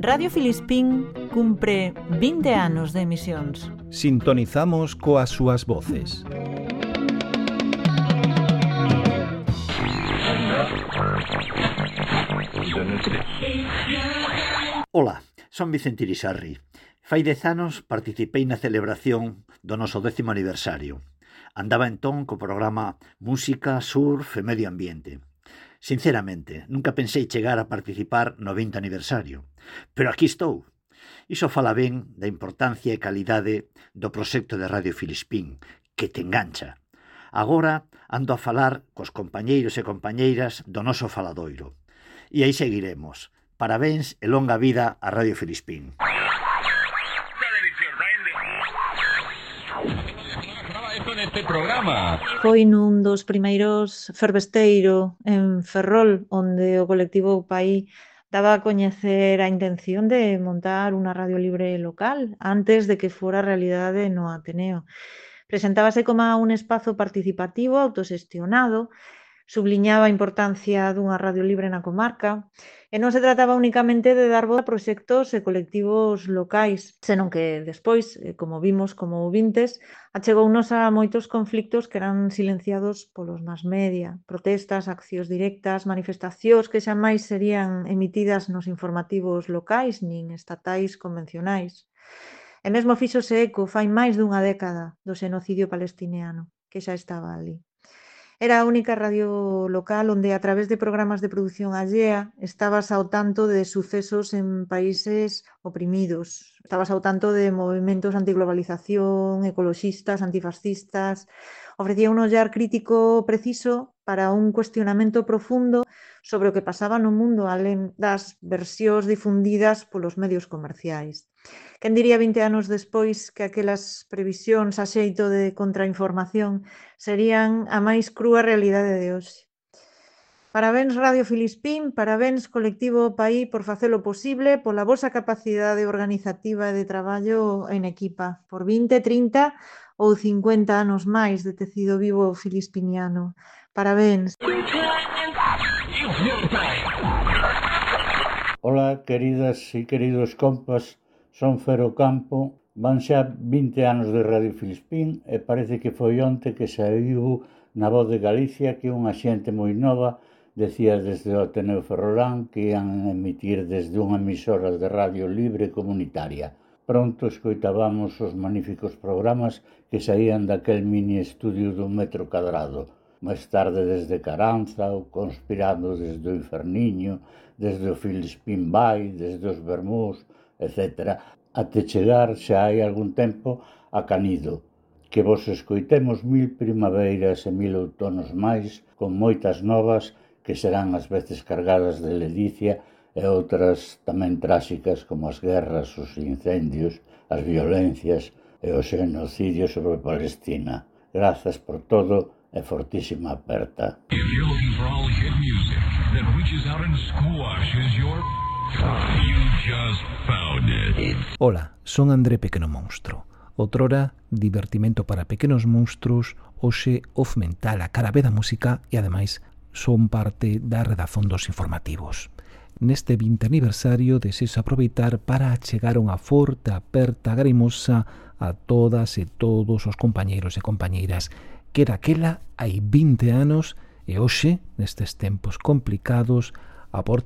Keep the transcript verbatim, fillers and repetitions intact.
Radio Filispín cumpre vinte anos de emisións. Sintonizamos coas súas voces. Ola, son Vicente Irisarri. Fai dez anos participei na celebración do noso décimo aniversario. Andaba entón co programa Música, Surf e Medio Ambiente. Sinceramente, nunca pensei chegar a participar no vinte aniversario. Pero aquí estou. Iso fala ben da importancia e calidade do proxecto de Radio Filispín, que te engancha. Agora ando a falar cos compañeiros e compañeiras do noso faladoiro. E aí seguiremos. Parabéns e longa vida a Radio Filispín. Este programa. Foi nun dos primeiros fervesteiro en Ferrol, onde o colectivo Paí daba a coñecer a intención de montar unha radio libre local antes de que fora realidade no Ateneo. Presentábase como un espazo participativo, autoxestionado, subliñaba a importancia dunha radio libre na comarca e non se trataba únicamente de dar voz a proxectos e colectivos locais, senón que despois, como vimos como ouvintes, achegounos a moitos conflictos que eran silenciados polos mass media, protestas, accións directas, manifestacións que xa máis serían emitidas nos informativos locais nin estatais convencionais. E mesmo fíxose eco fai máis dunha década do xenocidio palestiniano, que xa estaba ali. Era a única radio local onde, a través de programas de produción allea, estabas ao tanto de sucesos en países oprimidos. Estabas ao tanto de movimentos antiglobalización, ecoloxistas, antifascistas. Ofrecía un ollar crítico preciso para un cuestionamento profundo sobre o que pasaba no mundo alén das versións difundidas polos medios comerciais. Quen diría vinte anos despois que aquelas previsións a xeito de contrainformación serían a máis crúa realidade de hoxe. Parabéns Radio Filispín, parabéns Colectivo Paí por facelo posible, pola vosa capacidade organizativa e de traballo en equipa, por vinte, trinta ou cincuenta anos máis de tecido vivo filispiniano. Parabéns. Ola, queridas e queridos compas, son Fero Campo, van xa vinte anos de Radio Filispín e parece que foi onte que saiu na Voz de Galicia que unha xente moi nova decía desde o Ateneo Ferrolán que ian emitir desde unha emisora de radio libre comunitaria. Pronto escoitábamos os magníficos programas que saían daquel mini estudio dun metro cadrado. Máis tarde desde Caranza, ou Conspirando desde o Inferniño, desde o Filispín Bay, desde os Bermús, etcétera, até chegar xa hai algún tempo a Canido. Que vos escoitemos mil primaveiras e mil outonos máis, con moitas novas que serán ás veces cargadas de ledicia e outras tamén tráxicas como as guerras, os incendios, as violencias e o xenocidio sobre Palestina. Grazas por todo e fortísima aperta. If you're looking for all hit music that reaches out and squashes your... You just found it. Ola, son André Pequeno Monstro. Outrora, divertimento para pequenos monstruos, hoxe off mental a cara B da música e, ademais, son parte da redazón dos informativos. Neste vinte aniversario desexo aproveitar para achegar unha forte aperta grimosa a todas e todos os compañeiros e compañeiras que daquela hai vinte anos e hoxe, nestes tempos complicados, aportan